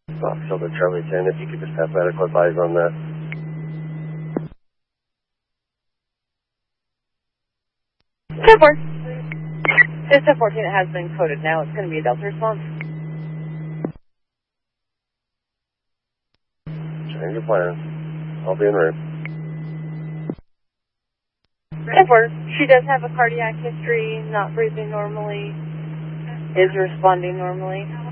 Delta Charlie 10, if you could just have adequate advise on that. 10-4. It's 10-14, it has been coded now. It's going to be a Delta response. Change your plans. I'll be en route. 10-4. She does have a cardiac history, not breathing normally, is responding normally.